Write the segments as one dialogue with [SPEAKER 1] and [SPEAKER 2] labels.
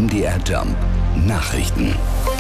[SPEAKER 1] MDR Jump Nachrichten.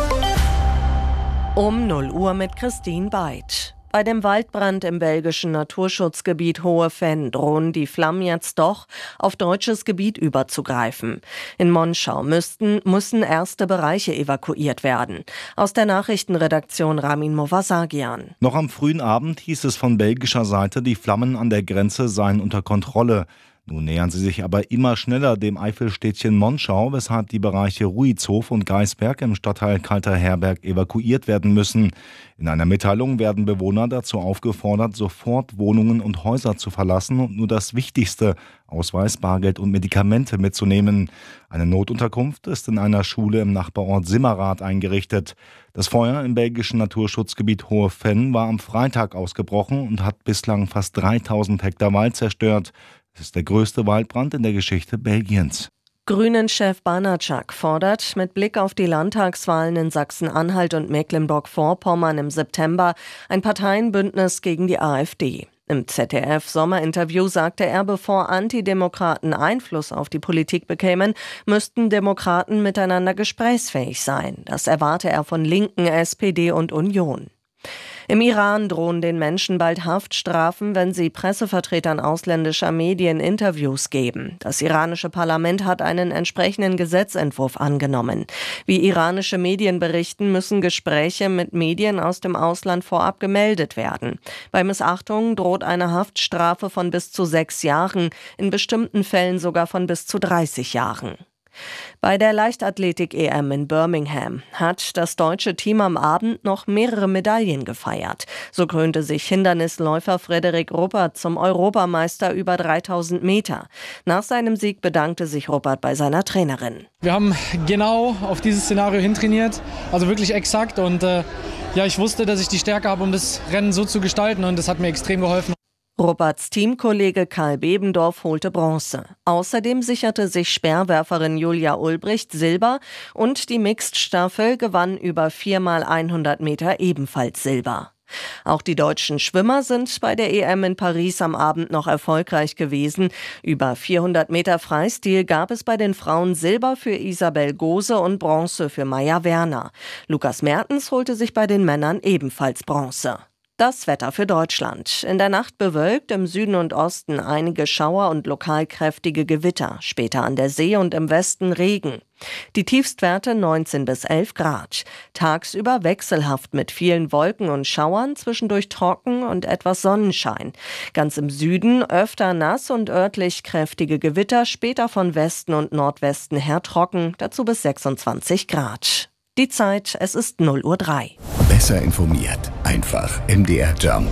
[SPEAKER 2] Um 0 Uhr mit Christine Beid. Bei dem Waldbrand im belgischen Naturschutzgebiet Hohe Venn drohen die Flammen jetzt doch auf deutsches Gebiet überzugreifen. In Monschau müssen erste Bereiche evakuiert werden. Aus der Nachrichtenredaktion Ramin Movasagian.
[SPEAKER 3] Noch am frühen Abend hieß es von belgischer Seite, die Flammen an der Grenze seien unter Kontrolle. Nun nähern sie sich aber immer schneller dem Eifelstädtchen Monschau, weshalb die Bereiche Ruitzhof und Geisberg im Stadtteil Kalter Herberg evakuiert werden müssen. In einer Mitteilung werden Bewohner dazu aufgefordert, sofort Wohnungen und Häuser zu verlassen und nur das Wichtigste, Ausweis, Bargeld und Medikamente mitzunehmen. Eine Notunterkunft ist in einer Schule im Nachbarort Simmerath eingerichtet. Das Feuer im belgischen Naturschutzgebiet Hohe Venn war am Freitag ausgebrochen und hat bislang fast 3000 Hektar Wald zerstört. Es ist der größte Waldbrand in der Geschichte Belgiens.
[SPEAKER 2] Grünen-Chef Banacak fordert mit Blick auf die Landtagswahlen in Sachsen-Anhalt und Mecklenburg-Vorpommern im September ein Parteienbündnis gegen die AfD. Im ZDF-Sommerinterview sagte er, bevor Antidemokraten Einfluss auf die Politik bekämen, müssten Demokraten miteinander gesprächsfähig sein. Das erwarte er von Linken, SPD und Union. Im Iran drohen den Menschen bald Haftstrafen, wenn sie Pressevertretern ausländischer Medien Interviews geben. Das iranische Parlament hat einen entsprechenden Gesetzentwurf angenommen. Wie iranische Medien berichten, müssen Gespräche mit Medien aus dem Ausland vorab gemeldet werden. Bei Missachtung droht eine Haftstrafe von bis zu 6 Jahren, in bestimmten Fällen sogar von bis zu 30 Jahren. Bei der Leichtathletik-EM in Birmingham hat das deutsche Team am Abend noch mehrere Medaillen gefeiert. So krönte sich Hindernisläufer Frederik Ruppert zum Europameister über 3000 Meter. Nach seinem Sieg bedankte sich Ruppert bei seiner Trainerin.
[SPEAKER 4] Wir haben genau auf dieses Szenario hintrainiert, also wirklich exakt. Und ich wusste, dass ich die Stärke habe, um das Rennen so zu gestalten, und das hat mir extrem geholfen.
[SPEAKER 2] Rupperts Teamkollege Karl Bebendorf holte Bronze. Außerdem sicherte sich Speerwerferin Julia Ulbricht Silber und die Mixed-Staffel gewann über 4x100 Meter ebenfalls Silber. Auch die deutschen Schwimmer sind bei der EM in Paris am Abend noch erfolgreich gewesen. Über 400 Meter Freistil gab es bei den Frauen Silber für Isabel Gose und Bronze für Maja Werner. Lukas Mertens holte sich bei den Männern ebenfalls Bronze. Das Wetter für Deutschland. In der Nacht bewölkt, im Süden und Osten einige Schauer und lokal kräftige Gewitter. Später an der See und im Westen Regen. Die Tiefstwerte 19 bis 11 Grad. Tagsüber wechselhaft mit vielen Wolken und Schauern, zwischendurch trocken und etwas Sonnenschein. Ganz im Süden öfter nass und örtlich kräftige Gewitter, später von Westen und Nordwesten her trocken, dazu bis 26 Grad. Die Zeit, es ist 0:03 Uhr.
[SPEAKER 1] Besser informiert, einfach MDR Jump.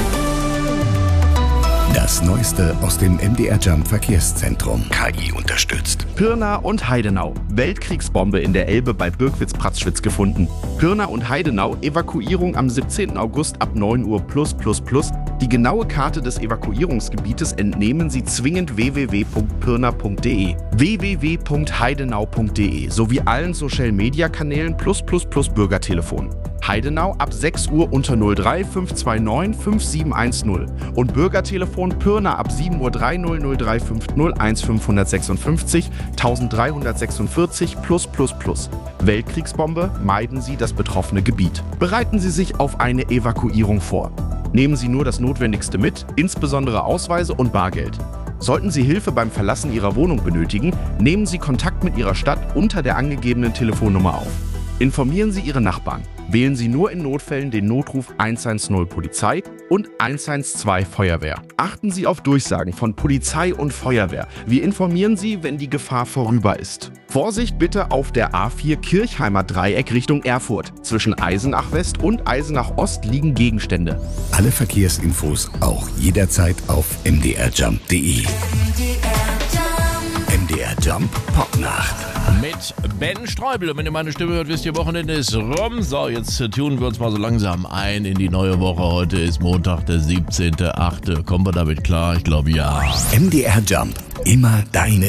[SPEAKER 1] Das Neueste aus dem MDR Jump Verkehrszentrum. KI unterstützt.
[SPEAKER 5] Pirna und Heidenau. Weltkriegsbombe in der Elbe bei Birkwitz-Pratzschwitz gefunden. Pirna und Heidenau. Evakuierung am 17. August ab 9 Uhr +++. Die genaue Karte des Evakuierungsgebietes entnehmen Sie zwingend www.pirna.de, www.heidenau.de sowie allen Social-Media-Kanälen +++ Bürgertelefon. Heidenau ab 6 Uhr unter 03 529 5710 und Bürgertelefon Pirna ab 7 Uhr 30 0350 1556 1346 +++. Weltkriegsbombe, meiden Sie das betroffene Gebiet. Bereiten Sie sich auf eine Evakuierung vor. Nehmen Sie nur das Notwendigste mit, insbesondere Ausweise und Bargeld. Sollten Sie Hilfe beim Verlassen Ihrer Wohnung benötigen, nehmen Sie Kontakt mit Ihrer Stadt unter der angegebenen Telefonnummer auf. Informieren Sie Ihre Nachbarn. Wählen Sie nur in Notfällen den Notruf 110 Polizei und 112 Feuerwehr. Achten Sie auf Durchsagen von Polizei und Feuerwehr. Wir informieren Sie, wenn die Gefahr vorüber ist. Vorsicht bitte auf der A4 Kirchheimer Dreieck Richtung Erfurt. Zwischen Eisenach West und Eisenach Ost liegen Gegenstände.
[SPEAKER 1] Alle Verkehrsinfos auch jederzeit auf mdrjump.de. MDR Jump Popnacht.
[SPEAKER 6] Mit Ben Streubel. Und wenn ihr meine Stimme hört, wisst ihr, Wochenende ist rum. So, jetzt tunen wir uns mal so langsam ein in die neue Woche. Heute ist Montag, der 17.8. Kommen wir damit klar? Ich glaube, ja.
[SPEAKER 1] MDR Jump. Immer deine